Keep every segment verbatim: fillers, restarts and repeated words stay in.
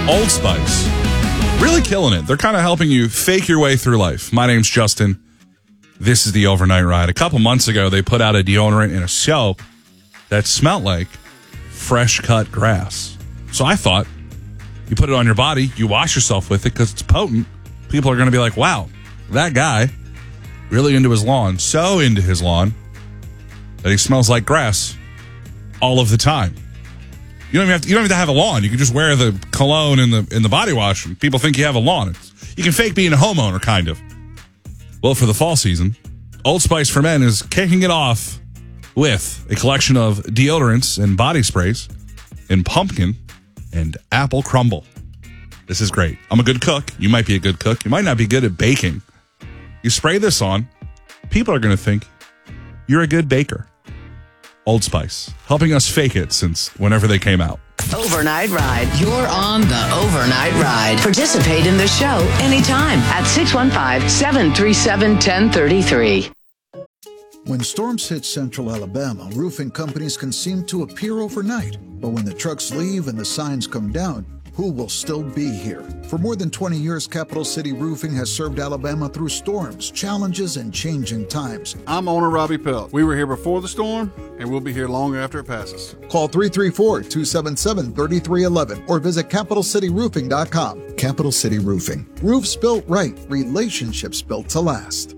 Old Spice. Really killing it. They're kind of helping you fake your way through life. My name's Justin. This is the Overnight Ride. A couple months ago, they put out a deodorant and a soap that smelled like fresh cut grass. So I thought, you put it on your body, you wash yourself with it because it's potent. People are going to be like, wow, that guy really into his lawn, so into his lawn that he smells like grass all of the time. You don't even have to, you don't even have to have a lawn. You can just wear the cologne and the in the body wash, and people think you have a lawn. It's, you can fake being a homeowner, kind of. Well, for the fall season, Old Spice for Men is kicking it off with a collection of deodorants and body sprays in pumpkin and apple crumble. This is great. I'm a good cook. You might be a good cook. You might not be good at baking. You spray this on, people are going to think you're a good baker. Old Spice, helping us fake it since whenever they came out. Overnight Ride. You're on the Overnight Ride. Participate in the show anytime at six one five, seven three seven, one zero three three. When storms hit central Alabama, roofing companies can seem to appear overnight. But when the trucks leave and the signs come down, who will still be here? For more than twenty years, Capital City Roofing has served Alabama through storms, challenges, and changing times. I'm owner Robbie Pelt. We were here before the storm, and we'll be here long after it passes. Call three three four, two seven seven, three three one one or visit capital city roofing dot com. Capital City Roofing. Roofs built right, relationships built to last.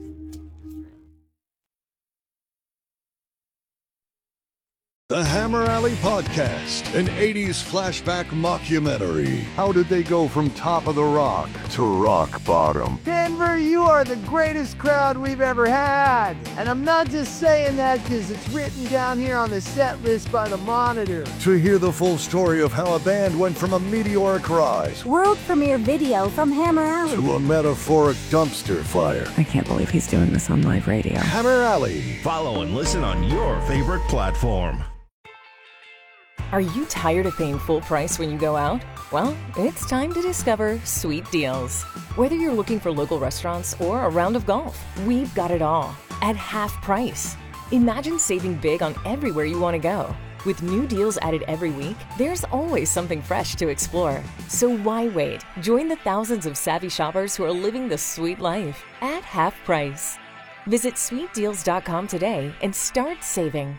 The Hammer Alley Podcast, an eighties flashback mockumentary. How did they go from top of the rock to rock bottom? Denver, you are the greatest crowd we've ever had. And I'm not just saying that because it's written down here on the set list by the Monitor. To hear the full story of how a band went from a meteoric rise, world premiere video from Hammer Alley, to a metaphoric dumpster fire. I can't believe he's doing this on live radio. Hammer Alley. Follow and listen on your favorite platform. Are you tired of paying full price when you go out? Well, it's time to discover Sweet Deals. Whether you're looking for local restaurants or a round of golf, we've got it all at half price. Imagine saving big on everywhere you want to go. With new deals added every week, there's always something fresh to explore. So why wait? Join the thousands of savvy shoppers who are living the sweet life at half price. Visit sweet deals dot com today and start saving.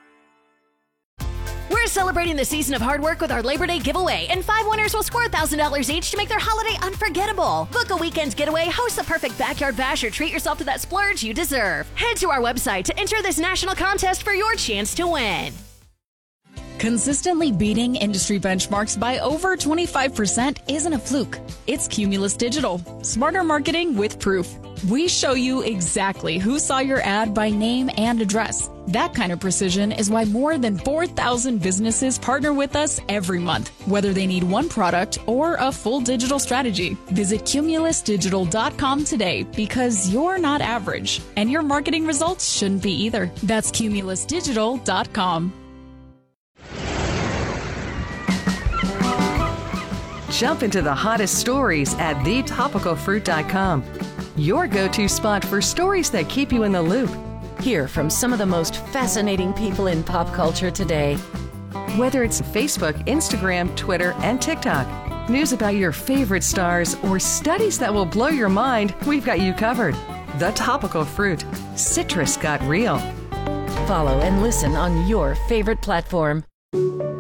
We're celebrating the season of hard work with our Labor Day giveaway, and five winners will score one thousand dollars each to make their holiday unforgettable. Book a weekend getaway, host the perfect backyard bash, or treat yourself to that splurge you deserve. Head to our website to enter this national contest for your chance to win. Consistently beating industry benchmarks by over twenty-five percent isn't a fluke. It's Cumulus Digital. Smarter marketing with proof. We show you exactly who saw your ad by name and address. That kind of precision is why more than four thousand businesses partner with us every month, whether they need one product or a full digital strategy. Visit cumulus digital dot com today because you're not average, and your marketing results shouldn't be either. That's cumulus digital dot com. Jump into the hottest stories at the topical fruit dot com. Your go-to spot for stories that keep you in the loop. Hear from some of the most fascinating people in pop culture today. Whether it's Facebook, Instagram, Twitter, and TikTok, news about your favorite stars, or studies that will blow your mind, we've got you covered. The Topical Fruit. Citrus got real. Follow and listen on your favorite platform.